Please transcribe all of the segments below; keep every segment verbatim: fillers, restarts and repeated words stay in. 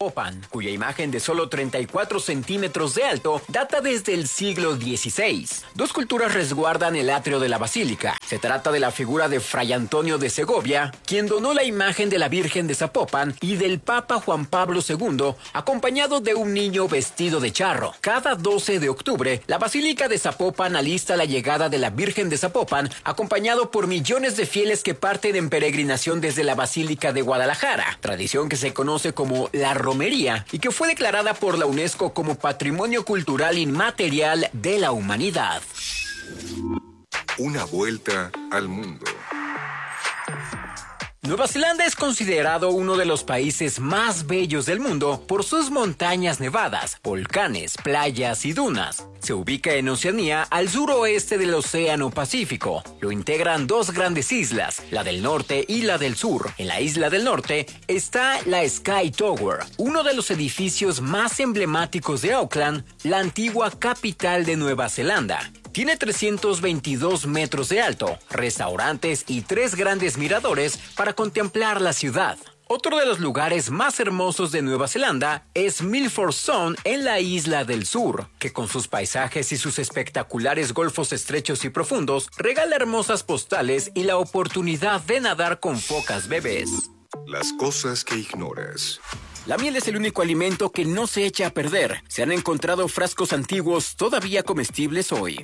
Zapopan, cuya imagen de solo treinta y cuatro centímetros de alto data desde el siglo dieciséis. Dos culturas resguardan el atrio de la basílica. Se trata de la figura de Fray Antonio de Segovia, quien donó la imagen de la Virgen de Zapopan, y del Papa Juan Pablo segundo, acompañado de un niño vestido de charro. Cada doce de octubre, la Basílica de Zapopan alista la llegada de la Virgen de Zapopan, acompañado por millones de fieles que parten en peregrinación desde la Basílica de Guadalajara, tradición que se conoce como la romería y que fue declarada por la UNESCO como Patrimonio Cultural Inmaterial de la Humanidad. Una vuelta al mundo. Nueva Zelanda es considerado uno de los países más bellos del mundo por sus montañas nevadas, volcanes, playas y dunas. Se ubica en Oceanía, al suroeste del Océano Pacífico. Lo integran dos grandes islas, la del norte y la del sur. En la isla del norte está la Sky Tower, uno de los edificios más emblemáticos de Auckland, la antigua capital de Nueva Zelanda. Tiene trescientos veintidós metros de alto, restaurantes y tres grandes miradores para contemplar la ciudad. Otro de los lugares más hermosos de Nueva Zelanda es Milford Sound en la isla del sur, que con sus paisajes y sus espectaculares golfos estrechos y profundos regala hermosas postales y la oportunidad de nadar con focas bebés. Las cosas que ignoras. La miel es el único alimento que no se echa a perder. Se han encontrado frascos antiguos todavía comestibles hoy.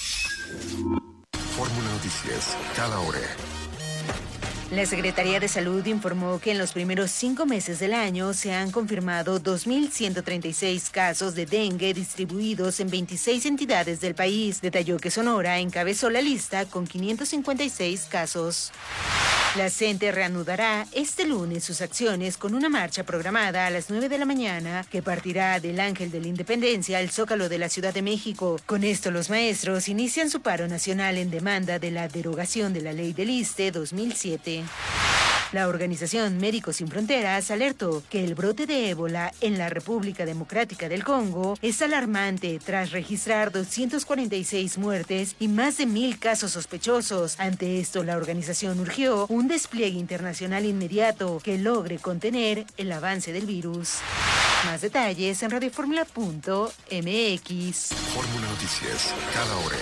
Fórmula Noticias, cada hora. La Secretaría de Salud informó que en los primeros cinco meses del año se han confirmado dos mil ciento treinta y seis casos de dengue distribuidos en veintiséis entidades del país. Detalló que Sonora encabezó la lista con quinientos cincuenta y seis casos. La CENTE reanudará este lunes sus acciones con una marcha programada a las nueve de la mañana que partirá del Ángel de la Independencia al Zócalo de la Ciudad de México. Con esto, los maestros inician su paro nacional en demanda de la derogación de la Ley del ISSSTE dos mil siete. La organización Médicos Sin Fronteras alertó que el brote de ébola en la República Democrática del Congo es alarmante tras registrar doscientas cuarenta y seis muertes y más de mil casos sospechosos. Ante esto, la organización urgió un despliegue internacional inmediato que logre contener el avance del virus. Más detalles en radioformula punto m x. Fórmula Noticias, cada hora.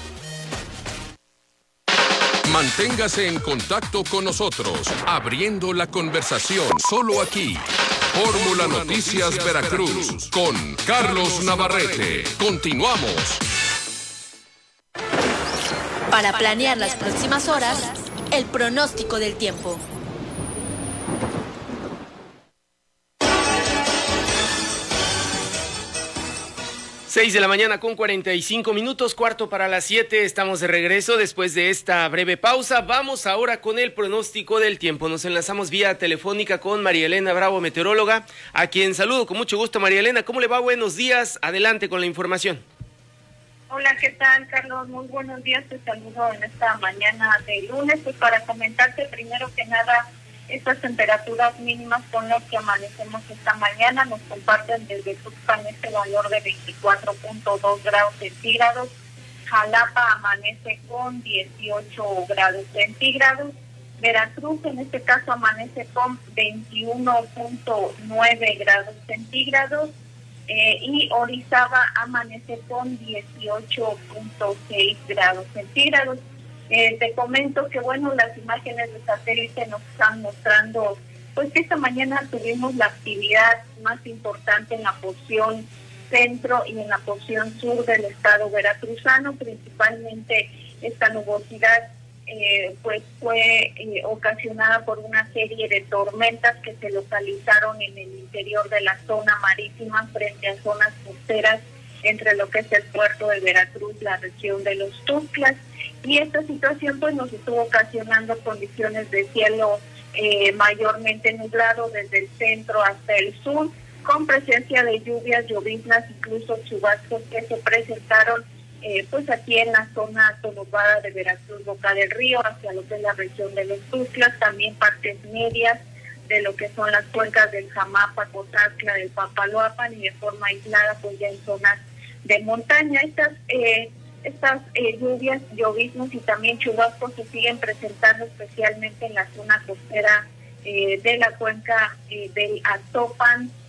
Manténgase en contacto con nosotros, abriendo la conversación, solo aquí. Fórmula Noticias Veracruz, con Carlos Navarrete. Continuamos. Para planear las próximas horas, el pronóstico del tiempo. seis de la mañana con cuarenta y cinco minutos, cuarto para las siete, estamos de regreso después de esta breve pausa. Vamos ahora con el pronóstico del tiempo. Nos enlazamos vía telefónica con María Elena Bravo, meteoróloga, a quien saludo con mucho gusto. María Elena, ¿cómo le va? Buenos días, adelante con la información. Hola, ¿qué tal, Carlos? Muy buenos días, te saludo en esta mañana de lunes, pues para comentarte primero que nada estas temperaturas mínimas con las que amanecemos esta mañana. Nos comparten desde Tuxpan este valor de veinticuatro punto dos grados centígrados. Jalapa amanece con dieciocho grados centígrados. Veracruz en este caso amanece con veintiuno punto nueve grados centígrados. Eh, y Orizaba amanece con dieciocho punto seis grados centígrados. Eh, te comento que, bueno, las imágenes de satélite nos están mostrando, pues que esta mañana tuvimos la actividad más importante en la porción centro y en la porción sur del estado veracruzano. Principalmente esta nubosidad eh, pues fue eh, ocasionada por una serie de tormentas que se localizaron en el interior de la zona marítima frente a zonas costeras entre lo que es el puerto de Veracruz, la región de los Tuxtlas. Y esta situación pues nos estuvo ocasionando condiciones de cielo eh, mayormente nublado desde el centro hasta el sur, con presencia de lluvias, lloviznas, incluso chubascos que se presentaron eh, pues aquí en la zona conurbada de Veracruz, Boca del Río, hacia lo que es la región de los Tuxtlas, también partes medias de lo que son las cuencas del Jamapa, Cotazla, del Papaloapan, y de forma aislada pues ya en zonas de montaña. Estas eh, Estas eh, lluvias, lloviznos y también chubascos se siguen presentando especialmente en la zona costera eh, de la cuenca eh, del Atopan,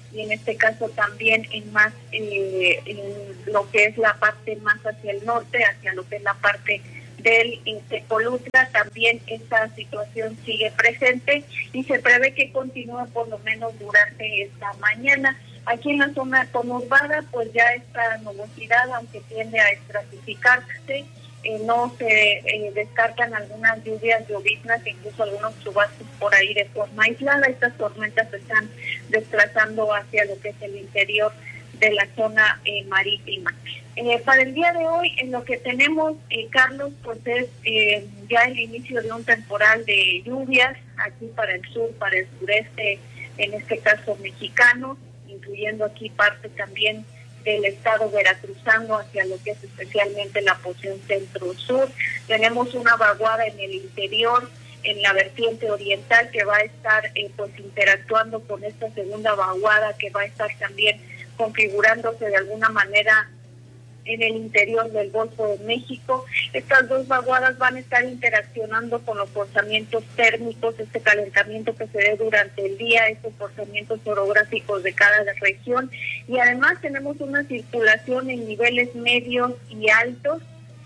y en este caso también en más eh, en lo que es la parte más hacia el norte, hacia lo que es la parte del Tepolutla, también esta situación sigue presente y se prevé que continúe por lo menos durante esta mañana. Aquí en la zona conurbada, pues ya esta nubosidad, aunque tiende a estratificarse, eh, no se eh, descartan algunas lluvias, lloviznas, incluso algunos chubascos por ahí de forma aislada. Estas tormentas se están desplazando hacia lo que es el interior de la zona eh, marítima. Eh, para el día de hoy, en lo que tenemos, eh, Carlos, pues es eh, ya el inicio de un temporal de lluvias aquí para el sur, para el sureste, en este caso mexicano, incluyendo aquí parte también del estado veracruzano hacia lo que es especialmente la porción centro-sur. Tenemos una vaguada en el interior, en la vertiente oriental, que va a estar eh, pues interactuando con esta segunda vaguada, que va a estar también configurándose de alguna manera en el interior del Golfo de México. Estas dos vaguadas van a estar interaccionando con los forzamientos térmicos, este calentamiento que se dé durante el día, estos forzamientos orográficos de cada región, y además tenemos una circulación en niveles medios y altos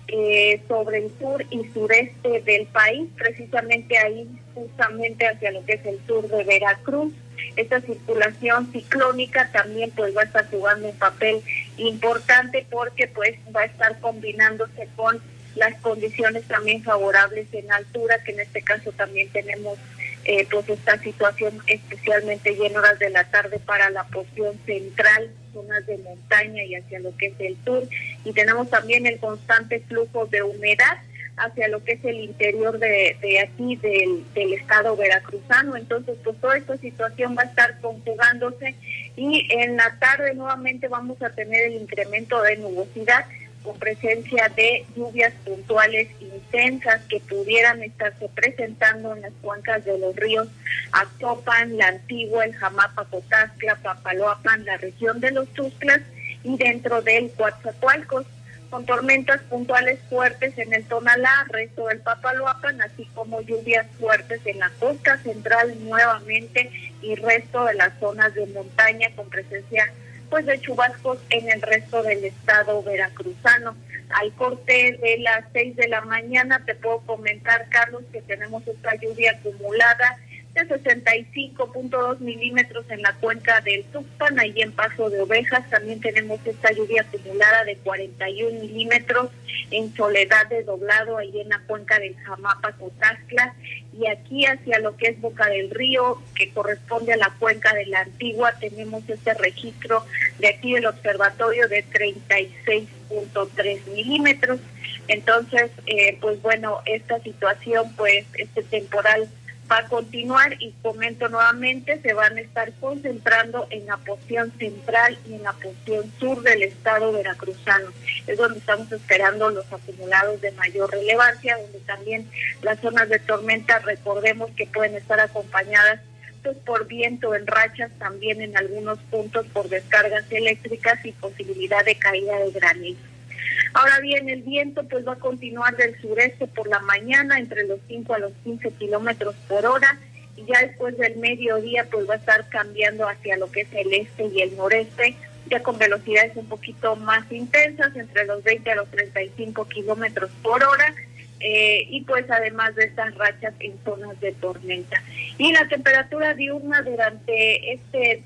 eh, sobre el sur y sureste del país, precisamente ahí, justamente hacia lo que es el sur de Veracruz. Esta circulación ciclónica también pues va a estar jugando un papel importante porque pues va a estar combinándose con las condiciones también favorables en altura, que en este caso también tenemos eh, pues esta situación especialmente ya en horas de la tarde para la porción central, zonas de montaña y hacia lo que es el sur, y tenemos también el constante flujo de humedad hacia lo que es el interior de, de aquí, del, del estado veracruzano. Entonces, pues toda esta situación va a estar conjugándose y en la tarde nuevamente vamos a tener el incremento de nubosidad con presencia de lluvias puntuales intensas que pudieran estarse presentando en las cuencas de los ríos Actopan, La Antigua, el Jamapa, Cotazcla, Papaloapan, la región de los Tuxtlas y dentro del Coatzacoalcos, con tormentas puntuales fuertes en el Tonalá, resto del Papaloapan, así como lluvias fuertes en la costa central nuevamente y resto de las zonas de montaña con presencia pues de chubascos en el resto del estado veracruzano. Al corte de las seis de la mañana te puedo comentar, Carlos, que tenemos esta lluvia acumulada de sesenta y cinco punto dos milímetros en la cuenca del Tuxpan, ahí en Paso de Ovejas. También tenemos esta lluvia acumulada de cuarenta y un milímetros en Soledad de Doblado, ahí en la cuenca del Jamapa, Cotazcla, y aquí hacia lo que es Boca del Río, que corresponde a la cuenca de La Antigua, tenemos este registro de aquí del observatorio de treinta y seis punto tres milímetros. Entonces, eh, pues bueno, esta situación, pues este temporal va a continuar y comento nuevamente, se van a estar concentrando en la porción central y en la porción sur del estado veracruzano. Es donde estamos esperando los acumulados de mayor relevancia, donde también las zonas de tormenta, recordemos que pueden estar acompañadas pues por viento en rachas, también en algunos puntos por descargas eléctricas y posibilidad de caída de granizo. Ahora bien, el viento pues va a continuar del sureste por la mañana entre los cinco a los quince kilómetros por hora, y ya después del mediodía pues va a estar cambiando hacia lo que es el este y el noreste, ya con velocidades un poquito más intensas, entre los veinte a los treinta y cinco kilómetros por hora, eh, y pues además de estas rachas en zonas de tormenta. Y la temperatura diurna durante este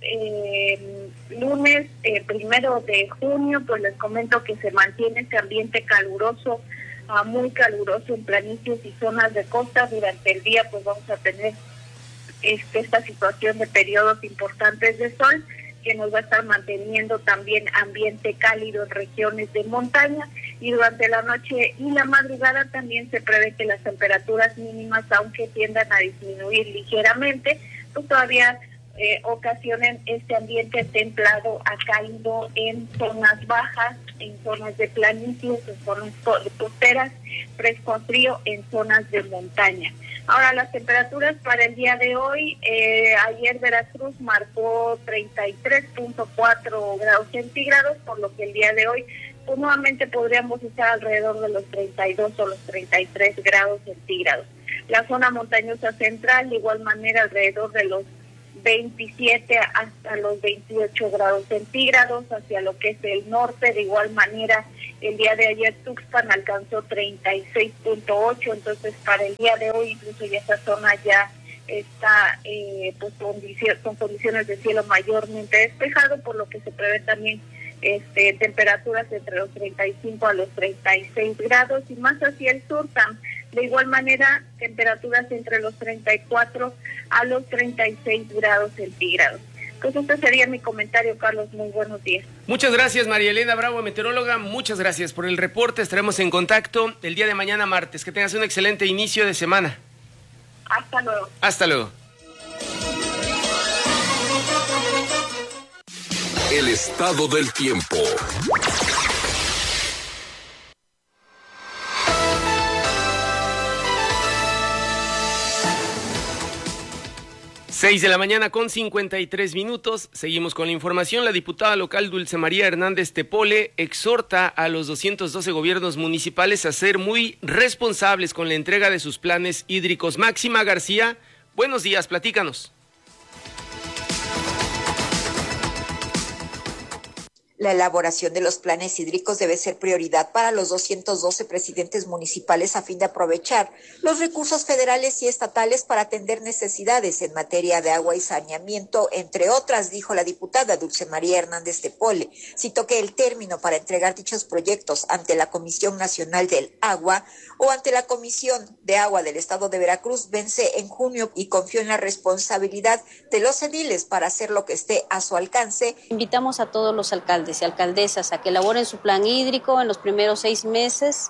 eh, lunes eh, primero de junio, pues les comento que se mantiene este ambiente caluroso, uh, muy caluroso en planicies y zonas de costa. Durante el día pues vamos a tener este, esta situación de periodos importantes de sol, que nos va a estar manteniendo también ambiente cálido en regiones de montaña, y durante la noche y la madrugada también se prevé que las temperaturas mínimas, aunque tiendan a disminuir ligeramente, pues todavía eh, ocasionen este ambiente templado a cálido en zonas bajas, en zonas de planicies, en zonas costeras, fresco frío en zonas de montaña. Ahora, las temperaturas para el día de hoy, eh, ayer Veracruz marcó treinta y tres punto cuatro grados centígrados, por lo que el día de hoy pues, nuevamente podríamos estar alrededor de los treinta y dos o los treinta y tres grados centígrados. La zona montañosa central, de igual manera, alrededor de los veintisiete hasta los veintiocho grados centígrados. Hacia lo que es el norte, de igual manera, el día de ayer Tuxpan alcanzó treinta y seis punto ocho, entonces para el día de hoy incluso ya esa zona ya está eh, pues condicio- con condiciones de cielo mayormente despejado, por lo que se prevé también este, temperaturas entre los treinta y cinco a los treinta y seis grados, y más hacia el sur, tam, de igual manera temperaturas entre los treinta y cuatro a los treinta y seis grados centígrados. Pues este sería mi comentario, Carlos. Muy buenos días. Muchas gracias, María Elena Bravo, meteoróloga. Muchas gracias por el reporte. Estaremos en contacto el día de mañana, martes. Que tengas un excelente inicio de semana. Hasta luego. Hasta luego. El estado del tiempo. Seis de la mañana con cincuenta y tres minutos. Seguimos con la información. La diputada local Dulce María Hernández Tepole exhorta a los doscientos doce gobiernos municipales a ser muy responsables con la entrega de sus planes hídricos. Máxima García, buenos días, platícanos. La elaboración de los planes hídricos debe ser prioridad para los doscientos doce presidentes municipales a fin de aprovechar los recursos federales y estatales para atender necesidades en materia de agua y saneamiento, entre otras, dijo la diputada Dulce María Hernández Tepole. Citó que el término para entregar dichos proyectos ante la Comisión Nacional del Agua o ante la Comisión de Agua del Estado de Veracruz vence en junio y confió en la responsabilidad de los ediles para hacer lo que esté a su alcance. Invitamos a todos los alcaldes y alcaldesas a que elaboren su plan hídrico en los primeros seis meses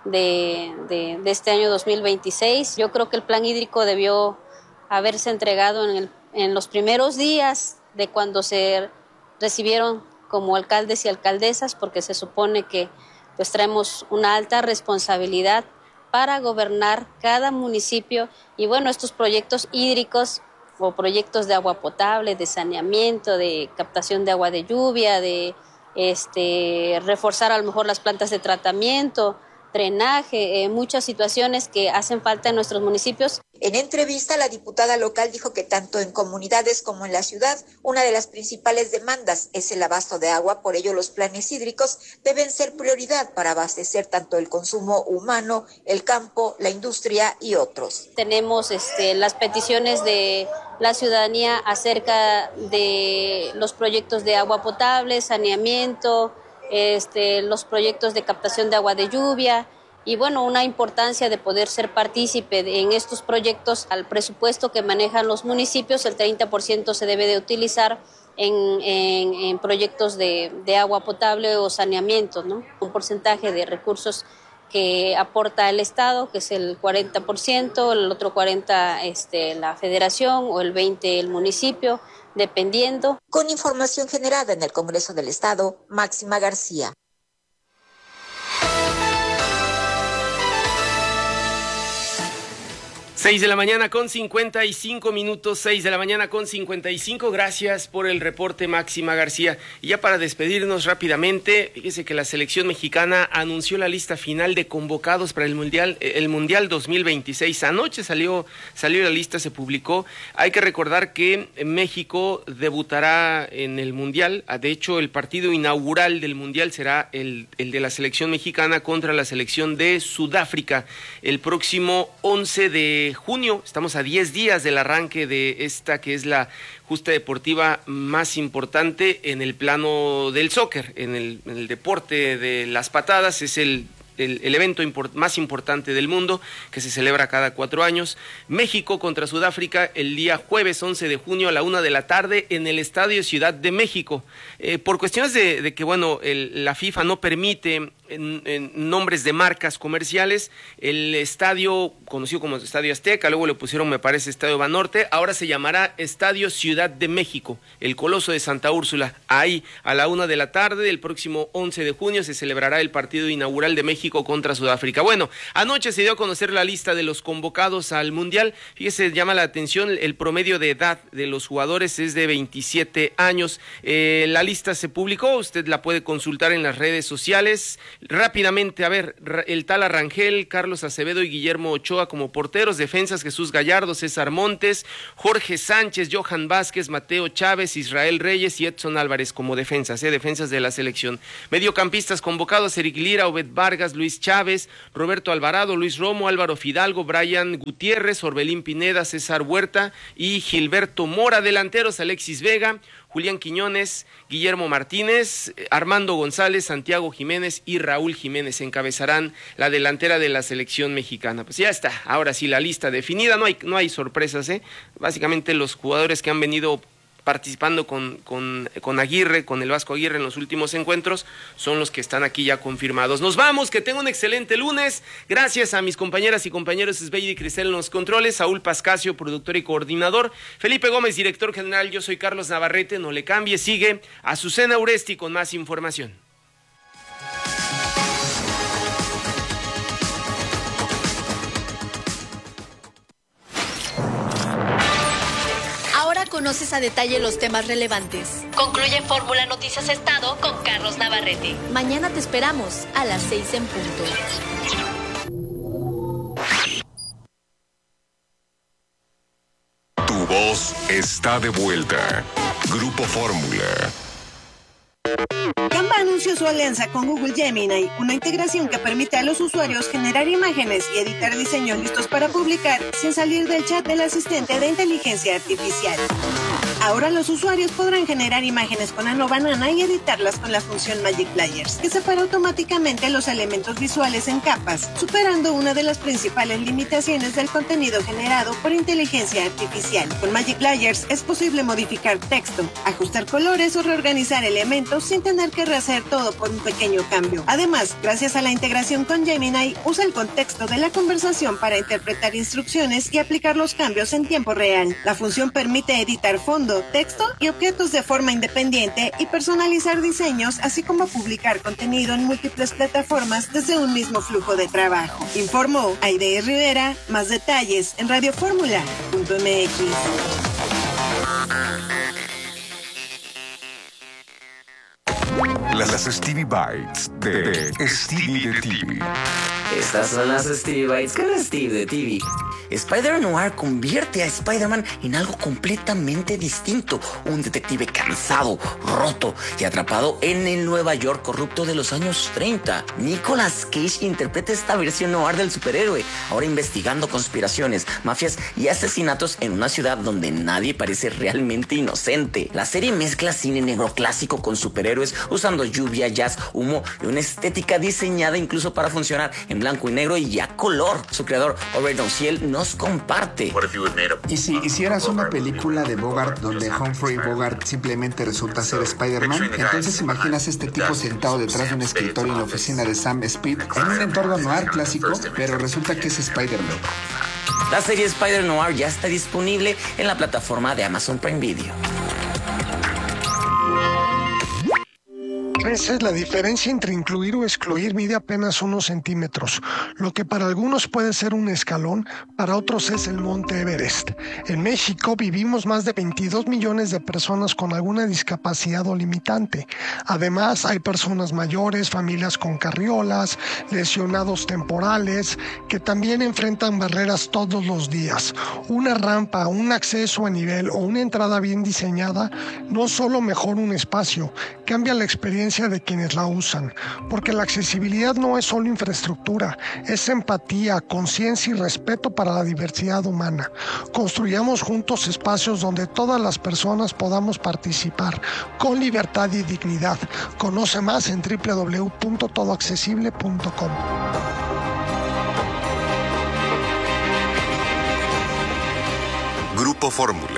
de, de, de este año dos mil veintiséis. Yo creo que el plan hídrico debió haberse entregado en, el, en los primeros días de cuando se recibieron como alcaldes y alcaldesas, porque se supone que pues traemos una alta responsabilidad para gobernar cada municipio, y bueno, estos proyectos hídricos o proyectos de agua potable, de saneamiento, de captación de agua de lluvia, de este, reforzar a lo mejor las plantas de tratamiento, drenaje, eh, muchas situaciones que hacen falta en nuestros municipios. En entrevista, la diputada local dijo que tanto en comunidades como en la ciudad, una de las principales demandas es el abasto de agua, por ello los planes hídricos deben ser prioridad para abastecer tanto el consumo humano, el campo, la industria y otros. Tenemos este, las peticiones de la ciudadanía acerca de los proyectos de agua potable, saneamiento, este, los proyectos de captación de agua de lluvia, y bueno, una importancia de poder ser partícipe en estos proyectos. Al presupuesto que manejan los municipios, el treinta por ciento se debe de utilizar en, en, en proyectos de, de agua potable o saneamiento, ¿no? Un porcentaje de recursos que aporta el Estado, que es el cuarenta por ciento, el otro cuarenta por ciento este, la federación o el veinte por ciento el municipio, dependiendo. Con información generada en el Congreso del Estado, Máxima García. Seis de la mañana con cincuenta y cinco minutos, seis de la mañana con cincuenta y cinco, gracias por el reporte, Máxima García. Y ya para despedirnos rápidamente, fíjese que la selección mexicana anunció la lista final de convocados para el Mundial, el Mundial dos mil veintiséis. Anoche salió, salió la lista, se publicó. Hay que recordar que México debutará en el Mundial, de hecho el partido inaugural del Mundial será el, el de la selección mexicana contra la selección de Sudáfrica el próximo once de junio. Estamos a diez días del arranque de esta que es la justa deportiva más importante en el plano del soccer, en el, en el deporte de las patadas. Es el El, el evento import, más importante del mundo, que se celebra cada cuatro años. México contra Sudáfrica el día jueves once de junio a la una de la tarde en el Estadio Ciudad de México. Eh, por cuestiones de, de que, bueno, el, la FIFA no permite en, en nombres de marcas comerciales, el estadio, conocido como Estadio Azteca, luego le pusieron, me parece, Estadio Banorte, ahora se llamará Estadio Ciudad de México, el Coloso de Santa Úrsula. Ahí, a la una de la tarde, el próximo once de junio, se celebrará el partido inaugural de México México contra Sudáfrica. Bueno, anoche se dio a conocer la lista de los convocados al Mundial. Fíjese, llama la atención, el promedio de edad de los jugadores es de veintisiete años. Eh, la lista se publicó, usted la puede consultar en las redes sociales. Rápidamente, a ver, el Tala Rangel, Carlos Acevedo y Guillermo Ochoa como porteros, defensas Jesús Gallardo, César Montes, Jorge Sánchez, Johan Vázquez, Mateo Chávez, Israel Reyes y Edson Álvarez como defensas, eh, defensas de la selección. Mediocampistas convocados: Eric Lira, Obed Vargas, Luis Chávez, Roberto Alvarado, Luis Romo, Álvaro Fidalgo, Brian Gutiérrez, Orbelín Pineda, César Huerta y Gilberto Mora. Delanteros: Alexis Vega, Julián Quiñones, Guillermo Martínez, Armando González, Santiago Jiménez y Raúl Jiménez encabezarán la delantera de la selección mexicana. Pues ya está, ahora sí la lista definida, no hay, no hay sorpresas, ¿eh? Básicamente los jugadores que han venido participando con, con, con Aguirre, con el Vasco Aguirre en los últimos encuentros, son los que están aquí ya confirmados. Nos vamos, que tengan un excelente lunes. Gracias a mis compañeras y compañeros Esbelli y Cristel en los controles, Saúl Pascasio, productor y coordinador, Felipe Gómez, director general. Yo soy Carlos Navarrete, no le cambie, sigue Azucena Uresti con más información. Conoces a detalle los temas relevantes. Concluye Fórmula Noticias Estado con Carlos Navarrete. Mañana te esperamos a las seis en punto. Tu voz está de vuelta. Grupo Fórmula. Canva anunció su alianza con Google Gemini, una integración que permite a los usuarios generar imágenes y editar diseños listos para publicar sin salir del chat del asistente de inteligencia artificial. Ahora los usuarios podrán generar imágenes con Ano Banana y editarlas con la función Magic Layers, que separa automáticamente los elementos visuales en capas, superando una de las principales limitaciones del contenido generado por inteligencia artificial. Con Magic Layers es posible modificar texto, ajustar colores o reorganizar elementos sin tener que rehacer todo por un pequeño cambio. Además, gracias a la integración con Gemini, usa el contexto de la conversación para interpretar instrucciones y aplicar los cambios en tiempo real. La función permite editar fondo, texto y objetos de forma independiente y personalizar diseños, así como publicar contenido en múltiples plataformas desde un mismo flujo de trabajo. Informó Aide Rivera. Más detalles en radioformula punto m x. Las Stevie Bites de Stevie de T V. Estas son las Stevie Bites con Steve de T V. Spider-Noir convierte a Spider-Man en algo completamente distinto. Un detective cansado, roto y atrapado en el Nueva York corrupto de los años treinta. Nicolas Cage interpreta esta versión noir del superhéroe, ahora investigando conspiraciones, mafias y asesinatos en una ciudad donde nadie parece realmente inocente. La serie mezcla cine negro clásico con superhéroes, usando lluvia, jazz, humo y una estética diseñada incluso para funcionar en blanco y negro y a color. Su creador, Robert Downhill, nos comparte. ¿Y si hicieras una película de Bogart donde Humphrey Bogart simplemente resulta ser Spider-Man? Entonces imaginas este tipo sentado detrás de un escritorio en la oficina de Sam Speed en un entorno noir clásico, pero resulta que es Spider-Man. La serie Spider-Noir ya está disponible en la plataforma de Amazon Prime Video. A veces la diferencia entre incluir o excluir mide apenas unos centímetros. Lo que para algunos puede ser un escalón, para otros es el Monte Everest. En México vivimos más de veintidós millones de personas con alguna discapacidad o limitante. Además, hay personas mayores, familias con carriolas, lesionados temporales, que también enfrentan barreras todos los días. Una rampa, un acceso a nivel o una entrada bien diseñada no solo mejora un espacio, cambia la experiencia de quienes la usan, porque la accesibilidad no es solo infraestructura, es empatía, conciencia y respeto para la diversidad humana. Construyamos juntos espacios donde todas las personas podamos participar con libertad y dignidad. Conoce más en doble u doble u doble u punto todo accesible punto com. Grupo Fórmula.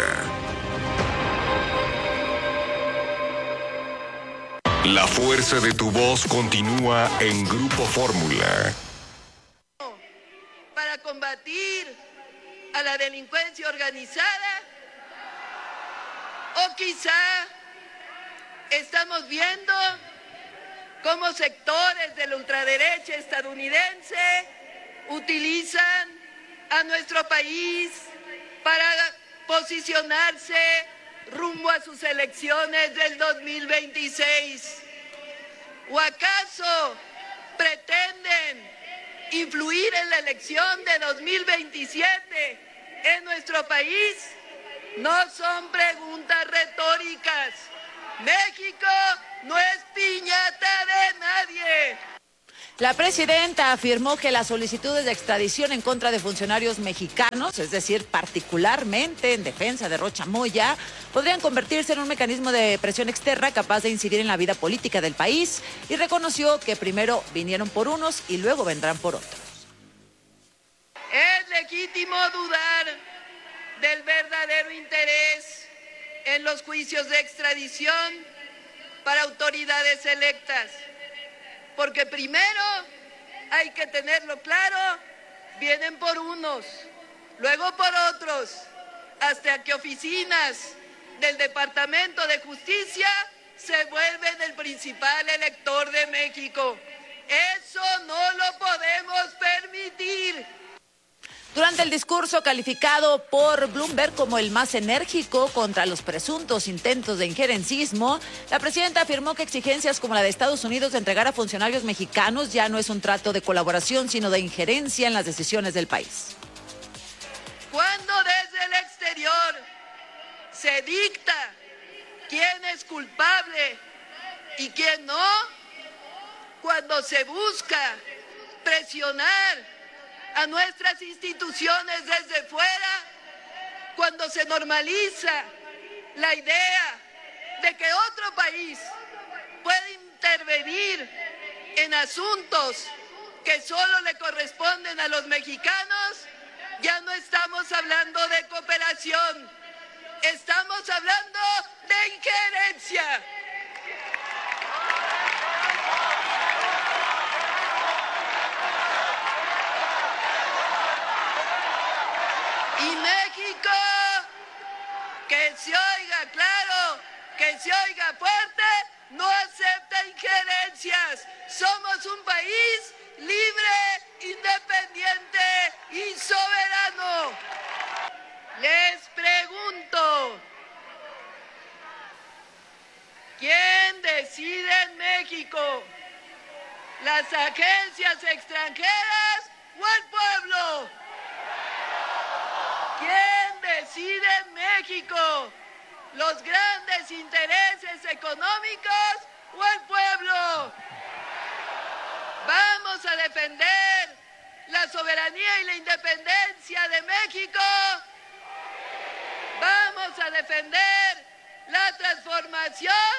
La fuerza de tu voz continúa en Grupo Fórmula. Para combatir a la delincuencia organizada, o quizá estamos viendo cómo sectores de la ultraderecha estadounidense utilizan a nuestro país para posicionarse rumbo a sus elecciones del dos mil veintiséis. ¿O acaso pretenden influir en la elección de dos mil veintisiete en nuestro país? No son preguntas retóricas. México no es piñata de nadie. La presidenta afirmó que las solicitudes de extradición en contra de funcionarios mexicanos, es decir, particularmente en defensa de Rocha Moya, podrían convertirse en un mecanismo de presión externa capaz de incidir en la vida política del país, y reconoció que primero vinieron por unos y luego vendrán por otros. Es legítimo dudar del verdadero interés en los juicios de extradición para autoridades electas. Porque primero, hay que tenerlo claro, vienen por unos, luego por otros, hasta que oficinas del Departamento de Justicia se vuelven el principal elector de México. Eso no lo podemos permitir. Durante el discurso calificado por Bloomberg como el más enérgico contra los presuntos intentos de injerencismo, la presidenta afirmó que exigencias como la de Estados Unidos de entregar a funcionarios mexicanos ya no es un trato de colaboración, sino de injerencia en las decisiones del país. Cuando desde el exterior se dicta quién es culpable y quién no, cuando se busca presionar a nuestras instituciones desde fuera, cuando se normaliza la idea de que otro país puede intervenir en asuntos que solo le corresponden a los mexicanos, ya no estamos hablando de cooperación, estamos hablando de injerencia. Y México, que se oiga claro, que se oiga fuerte, no acepta injerencias. Somos un país libre, independiente y soberano. Les pregunto, ¿quién decide en México? ¿Las agencias extranjeras o el pueblo? ¿Quién decide en México? ¿Los grandes intereses económicos o el pueblo? Vamos a defender la soberanía y la independencia de México. Vamos a defender la transformación.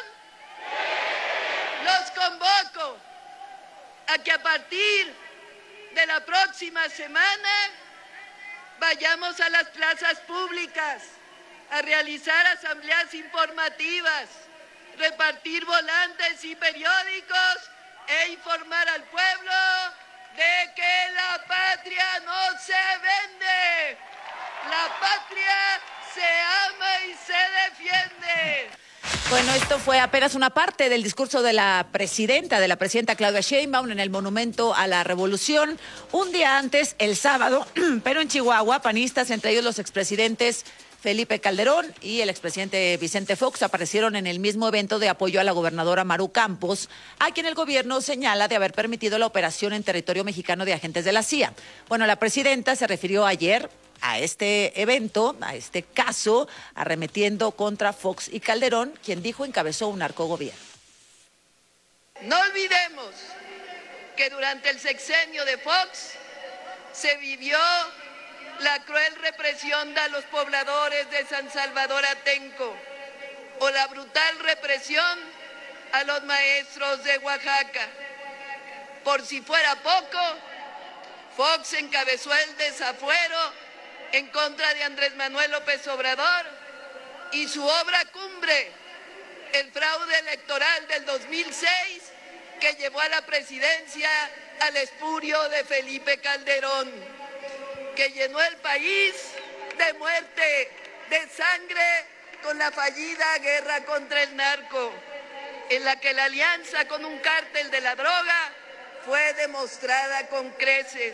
Los convoco a que a partir de la próxima semana vayamos a las plazas públicas a realizar asambleas informativas, repartir volantes y periódicos e informar al pueblo de que la patria no se vende, la patria se ama y se defiende. Bueno, esto fue apenas una parte del discurso de la presidenta, de la presidenta Claudia Sheinbaum en el Monumento a la Revolución. Un día antes, el sábado, pero en Chihuahua, panistas, entre ellos los expresidentes Felipe Calderón y el expresidente Vicente Fox, aparecieron en el mismo evento de apoyo a la gobernadora Maru Campos, a quien el gobierno señala de haber permitido la operación en territorio mexicano de agentes de la C I A. Bueno, la presidenta se refirió ayer a este evento, a este caso, arremetiendo contra Fox y Calderón, quien dijo encabezó un narcogobierno. No olvidemos que durante el sexenio de Fox se vivió la cruel represión de los pobladores de San Salvador Atenco o la brutal represión a los maestros de Oaxaca. Por si fuera poco, Fox encabezó el desafuero en contra de Andrés Manuel López Obrador y su obra cumbre, el fraude electoral del dos mil seis, que llevó a la presidencia al espurio de Felipe Calderón, que llenó el país de muerte, de sangre, con la fallida guerra contra el narco. en la que la alianza con un cártel de la droga fue demostrada con creces.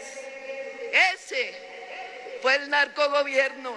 Ese fue el narcogobierno.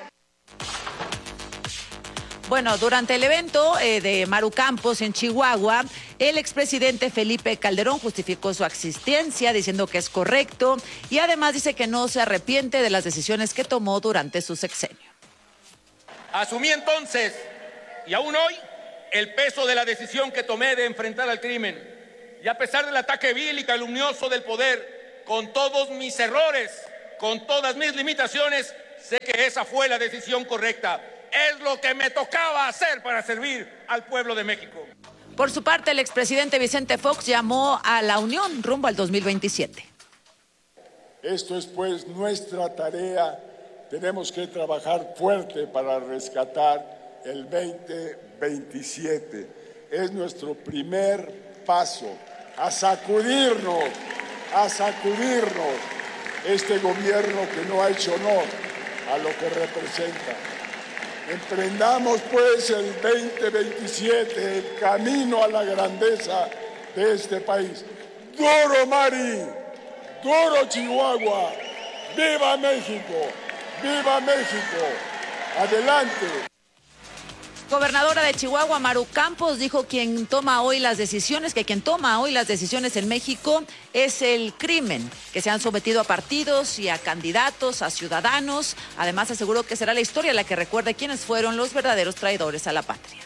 Bueno, durante el evento eh, de Maru Campos en Chihuahua, el expresidente Felipe Calderón justificó su existencia diciendo que es correcto y además dice que no se arrepiente de las decisiones que tomó durante su sexenio. Asumí entonces, y aún hoy, el peso de la decisión que tomé de enfrentar al crimen. Y a pesar del ataque vil y calumnioso del poder, con todos mis errores, con todas mis limitaciones, sé que esa fue la decisión correcta. Es lo que me tocaba hacer para servir al pueblo de México. Por su parte, el expresidente Vicente Fox llamó a la unión rumbo al dos mil veintisiete. Esto es pues nuestra tarea. Tenemos que trabajar fuerte para rescatar el veinte veintisiete. Es nuestro primer paso a sacudirnos, a sacudirnos este gobierno que no ha hecho honor a lo que representa. Emprendamos pues el veinte veintisiete, el camino a la grandeza de este país. ¡Duro Mari! ¡Duro Chihuahua! ¡Viva México! ¡Viva México! ¡Adelante! Gobernadora de Chihuahua, Maru Campos, dijo quien toma hoy las decisiones, que quien toma hoy las decisiones en México es el crimen, que se han sometido a partidos y a candidatos, a ciudadanos. Además, aseguró que será la historia la que recuerde quiénes fueron los verdaderos traidores a la patria.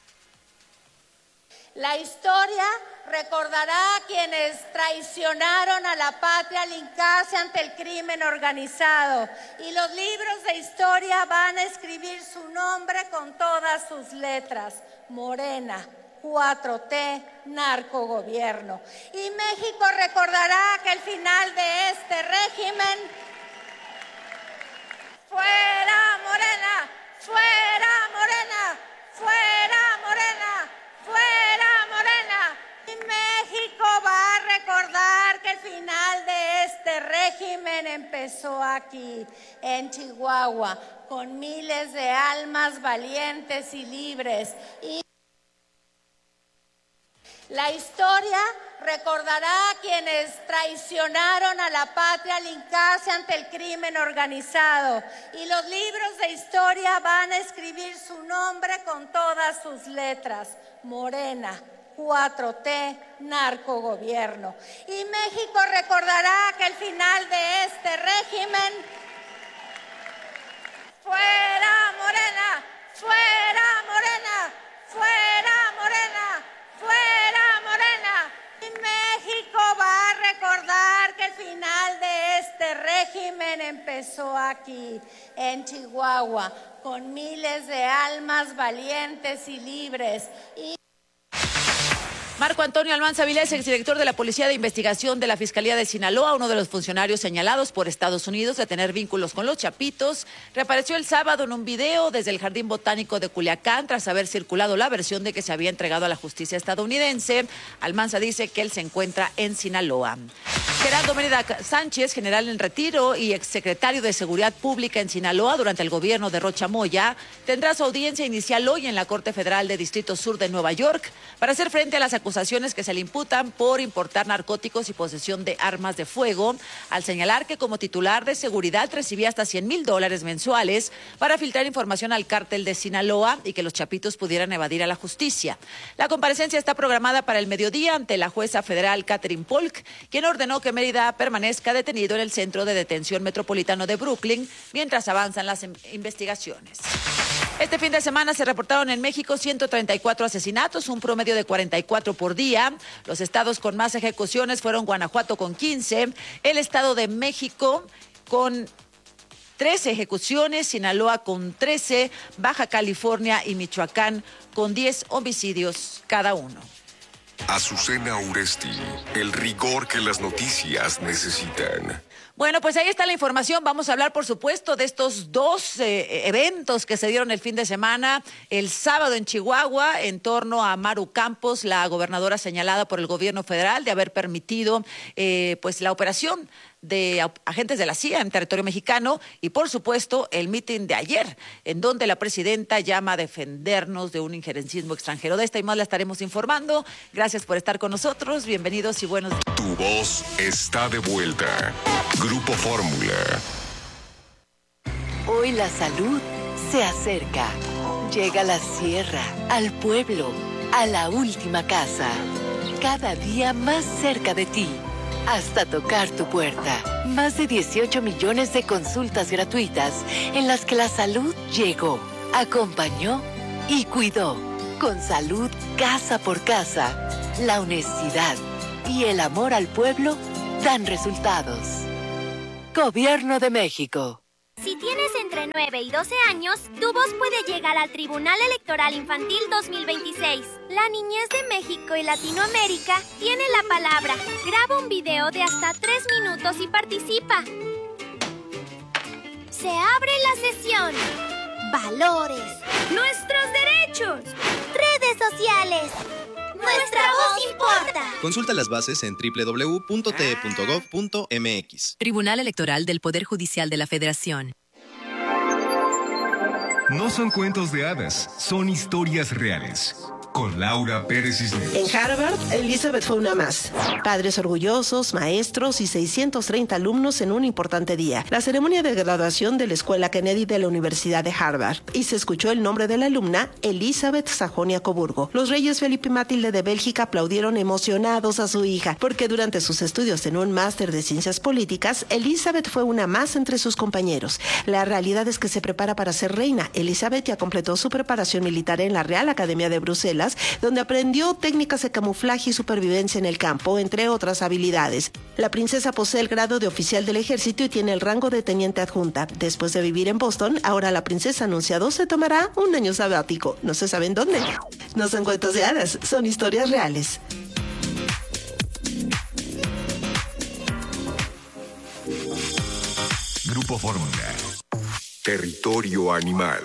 La historia recordará a quienes traicionaron a la patria al hincarse ante el crimen organizado. Y los libros de historia van a escribir su nombre con todas sus letras. Morena, cuatro T, narcogobierno. Y México recordará que el final de este régimen... ¡Fuera Morena! ¡Fuera Morena! ¡Fuera Morena! ¡Fuera Morena! Y México va a recordar que el final de este régimen empezó aquí, en Chihuahua, con miles de almas valientes y libres. Y la historia recordará a quienes traicionaron a la patria al hincarse ante el crimen organizado. Y los libros de historia van a escribir su nombre con todas sus letras. Morena, cuatro T, narcogobierno. Y México recordará que el final de este régimen... ¡Fuera Morena! ¡Fuera Morena! ¡Fuera Morena! ¡Fuera Morena! Y México va a recordar que el final de este régimen empezó aquí, en Chihuahua, con miles de almas valientes y libres. Y Marco Antonio Almanza Vilés, exdirector de la Policía de Investigación de la Fiscalía de Sinaloa, uno de los funcionarios señalados por Estados Unidos de tener vínculos con los Chapitos, reapareció el sábado en un video desde el Jardín Botánico de Culiacán tras haber circulado la versión de que se había entregado a la justicia estadounidense. Almanza dice que él se encuentra en Sinaloa. Gerardo Mérida Sánchez, general en retiro y exsecretario de Seguridad Pública en Sinaloa durante el gobierno de Rocha Moya, tendrá su audiencia inicial hoy en la Corte Federal de Distrito Sur de Nueva York para hacer frente a las acusaciones que se le imputan por importar narcóticos y posesión de armas de fuego, al señalar que como titular de seguridad recibía hasta cien mil dólares mensuales para filtrar información al cártel de Sinaloa y que los Chapitos pudieran evadir a la justicia. La comparecencia está programada para el mediodía ante la jueza federal Catherine Polk, quien ordenó que Mérida permanezca detenido en el Centro de Detención Metropolitano de Brooklyn mientras avanzan las investigaciones. Este fin de semana se reportaron en México ciento treinta y cuatro asesinatos, un promedio de cuarenta y cuatro por día. Los estados con más ejecuciones fueron Guanajuato con quince, el Estado de México con trece ejecuciones, Sinaloa con trece, Baja California y Michoacán con diez homicidios cada uno. Azucena Uresti, el rigor que las noticias necesitan. Bueno, pues ahí está la información. Vamos a hablar, por supuesto, de estos dos eh, eventos que se dieron el fin de semana. El sábado en Chihuahua, en torno a Maru Campos, la gobernadora señalada por el gobierno federal de haber permitido eh, pues la operación de agentes de la C I A en territorio mexicano, y por supuesto el mitin de ayer, en donde la presidenta llama a defendernos de un injerencismo extranjero. De esta y más la estaremos informando. Gracias por estar con nosotros, bienvenidos y buenos días. Tu voz está de vuelta. Grupo Fórmula. Hoy la salud se acerca. Llega a la sierra, al pueblo, a la última casa. Cada día más cerca de ti. Hasta tocar tu puerta. Más de dieciocho millones de consultas gratuitas en las que la salud llegó, acompañó y cuidó. Con salud casa por casa, la honestidad y el amor al pueblo dan resultados. Gobierno de México. Si tienes entre nueve y doce años, tu voz puede llegar al Tribunal Electoral Infantil dos mil veintiséis. La niñez de México y Latinoamérica tiene la palabra. Graba un video de hasta tres minutos y participa. Se abre la sesión. Valores. Nuestros derechos. Redes sociales. Nuestra voz importa. Consulta las bases en doble u doble u doble u punto t e punto gov punto m x. Tribunal Electoral del Poder Judicial de la Federación. No son cuentos de hadas, son historias reales. Con Laura Pérez Cisneros. En Harvard, Elizabeth fue una más. Padres orgullosos, maestros y seiscientos treinta alumnos en un importante día. La ceremonia de graduación de la Escuela Kennedy de la Universidad de Harvard. Y se escuchó el nombre de la alumna, Elizabeth Sajonia-Coburgo. Los reyes Felipe y Matilde de Bélgica aplaudieron emocionados a su hija, porque durante sus estudios en un máster de ciencias políticas, Elizabeth fue una más entre sus compañeros. La realidad es que se prepara para ser reina. Elizabeth ya completó su preparación militar en la Real Academia de Bruselas, donde aprendió técnicas de camuflaje y supervivencia en el campo, entre otras habilidades. La princesa posee el grado de oficial del ejército y tiene el rango de teniente adjunta. Después de vivir en Boston, ahora la princesa anunciado se tomará un año sabático. No se sabe en dónde. No son cuentos de hadas, son historias reales. Grupo Fórmula. Territorio animal.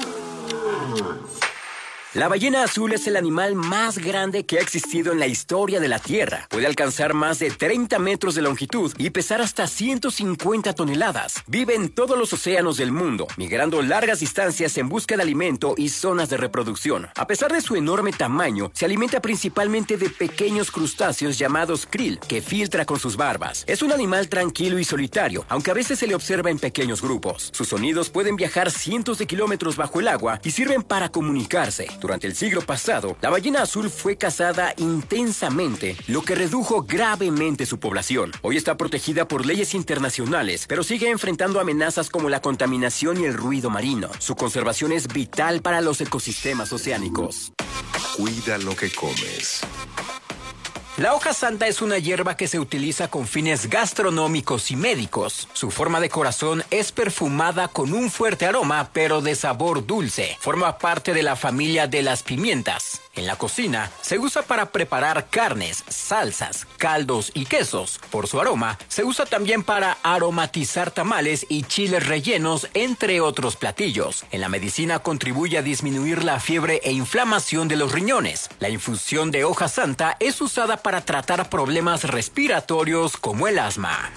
La ballena azul es el animal más grande que ha existido en la historia de la Tierra. Puede alcanzar más de treinta metros de longitud y pesar hasta ciento cincuenta toneladas. Vive en todos los océanos del mundo, migrando largas distancias en busca de alimento y zonas de reproducción. A pesar de su enorme tamaño, se alimenta principalmente de pequeños crustáceos llamados krill, que filtra con sus barbas. Es un animal tranquilo y solitario, aunque a veces se le observa en pequeños grupos. Sus sonidos pueden viajar cientos de kilómetros bajo el agua y sirven para comunicarse. Durante el siglo pasado, la ballena azul fue cazada intensamente, lo que redujo gravemente su población. Hoy está protegida por leyes internacionales, pero sigue enfrentando amenazas como la contaminación y el ruido marino. Su conservación es vital para los ecosistemas oceánicos. Cuida lo que comes. La hoja santa es una hierba que se utiliza con fines gastronómicos y médicos. Su forma de corazón es perfumada con un fuerte aroma, pero de sabor dulce. Forma parte de la familia de las pimientas. En la cocina, se usa para preparar carnes, salsas, caldos y quesos. Por su aroma, se usa también para aromatizar tamales y chiles rellenos, entre otros platillos. En la medicina contribuye a disminuir la fiebre e inflamación de los riñones. La infusión de hoja santa es usada para tratar problemas respiratorios como el asma.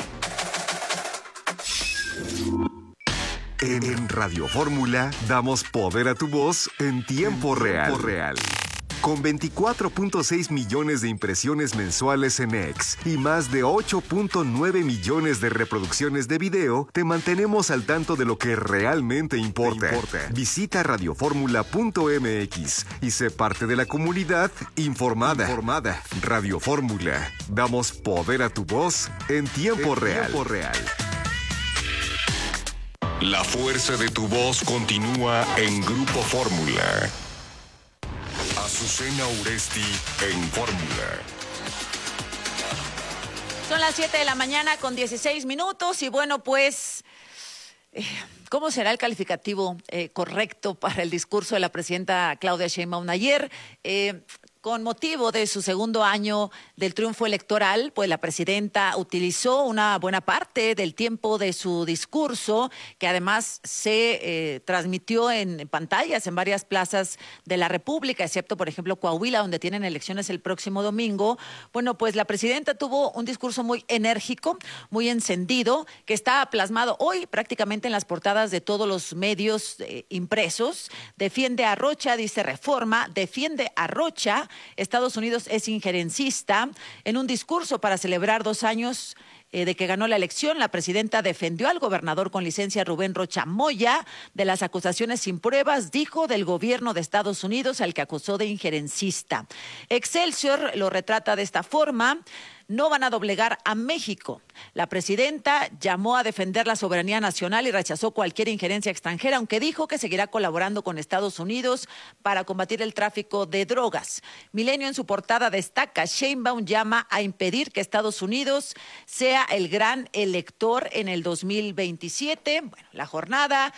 En Radio Fórmula damos poder a tu voz en tiempo real. real. Con veinticuatro punto seis millones de impresiones mensuales en X y más de ocho punto nueve millones de reproducciones de video, te mantenemos al tanto de lo que realmente importa. importa. Visita radio fórmula punto m x y sé parte de la comunidad informada. informada. Radio Fórmula. Damos poder a tu voz en tiempo en real. Tiempo real. La fuerza de tu voz continúa en Grupo Fórmula. Azucena Uresti en Fórmula. Son las siete de la mañana con dieciséis minutos y bueno, pues, eh, ¿cómo será el calificativo eh, correcto para el discurso de la presidenta Claudia Sheinbaum ayer? Eh, Con motivo de su segundo año del triunfo electoral, pues la presidenta utilizó una buena parte del tiempo de su discurso, que además se eh, transmitió en pantallas en varias plazas de la República, excepto, por ejemplo, Coahuila, donde tienen elecciones el próximo domingo. Bueno, pues la presidenta tuvo un discurso muy enérgico, muy encendido, que está plasmado hoy prácticamente en las portadas de todos los medios eh, impresos. Defiende a Rocha, dice Reforma, defiende a Rocha. Estados Unidos es injerencista. En un discurso para celebrar dos años eh, de que ganó la elección, la presidenta defendió al gobernador con licencia Rubén Rocha Moya de las acusaciones sin pruebas, dijo, del gobierno de Estados Unidos, al que acusó de injerencista. Excelsior lo retrata de esta forma: no van a doblegar a México. La presidenta llamó a defender la soberanía nacional y rechazó cualquier injerencia extranjera, aunque dijo que seguirá colaborando con Estados Unidos para combatir el tráfico de drogas. Milenio en su portada destaca: Sheinbaum llama a impedir que Estados Unidos sea el gran elector en el dos mil veintisiete. Bueno, la jornada